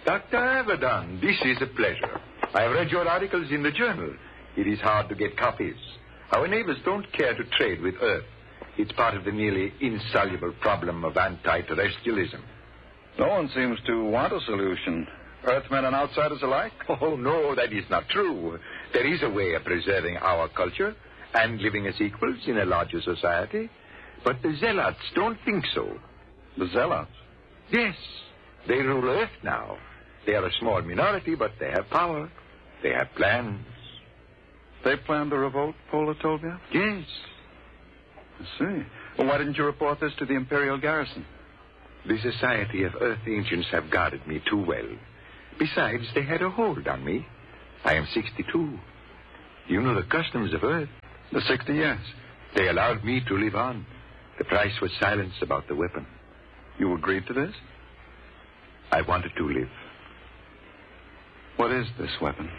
Dr. Avedon, this is a pleasure. I have read your articles in the journal. It is hard to get copies. Our neighbors don't care to trade with Earth. It's part of the nearly insoluble problem of anti-terrestrialism. No one seems to want a solution. Earthmen and outsiders alike? Oh, no, that is not true. There is a way of preserving our culture and living as equals in a larger society. But the zealots don't think so. The zealots? Yes. They rule Earth now. They are a small minority, but they have power. They have plans. They planned the revolt, Pola told me? Yes. I see. Well, why didn't you report this to the Imperial garrison? The Society of Earth Ancients have guarded me too well. Besides, they had a hold on me. I am 62. You know the customs of Earth. The 60 years. They allowed me to live on. The price was silence about the weapon. You agreed to this? I wanted to live. What is this weapon?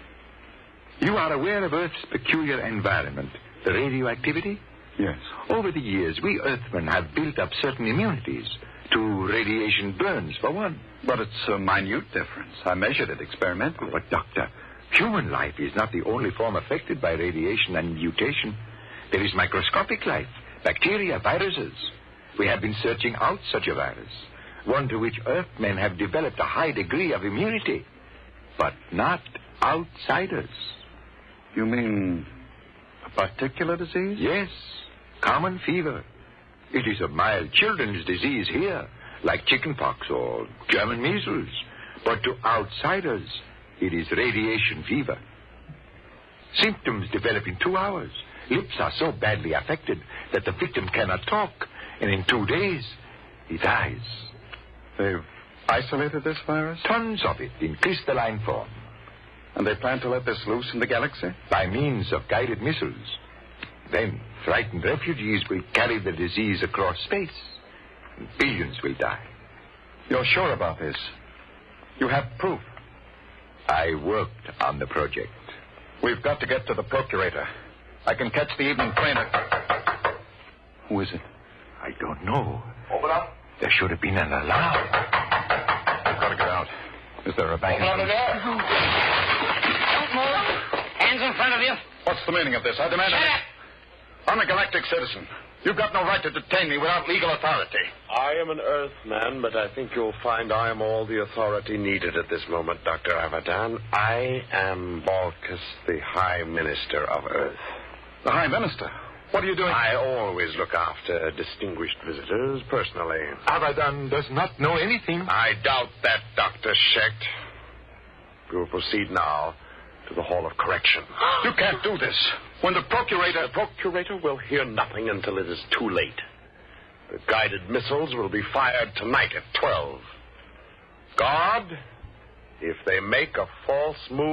You are aware of Earth's peculiar environment, the radioactivity? Yes. Over the years, we Earthmen have built up certain immunities to radiation burns, for one. But it's a minute difference. I measured it experimentally. But, Doctor, human life is not the only form affected by radiation and mutation. There is microscopic life, bacteria, viruses. We have been searching out such a virus, one to which Earthmen have developed a high degree of immunity, but not outsiders. You mean a particular disease? Yes, common fever. It is a mild children's disease here, like chickenpox or German measles. But to outsiders, it is radiation fever. Symptoms develop in 2 hours. Lips are so badly affected that the victim cannot talk, and in 2 days, he dies. They've isolated this virus? Tons of it in crystalline form. And they plan to let this loose in the galaxy? By means of guided missiles. Then frightened refugees will carry the disease across space. And billions will die. You're sure about this? You have proof? I worked on the project. We've got to get to the Procurator. I can catch the evening train at... Who is it? I don't know. Open up. There should have been an alarm. We've got to get out. Is there a bank? Open up the door. Don't move. Hands in front of you. What's the meaning of this? I demand... Shut up. I'm a galactic citizen. You've got no right to detain me without legal authority. I am an Earthman, but I think you'll find I am all the authority needed at this moment, Dr. Avedon. I am Balkus, the High Minister of Earth. The High Minister? What are you doing? I always look after distinguished visitors personally. Avedon does not know anything. I doubt that, Dr. Schecht. We will proceed now to the Hall of Correction. You can't do this. When the Procurator... The Procurator will hear nothing until it is too late. The guided missiles will be fired tonight at 12. God, if they make a false move...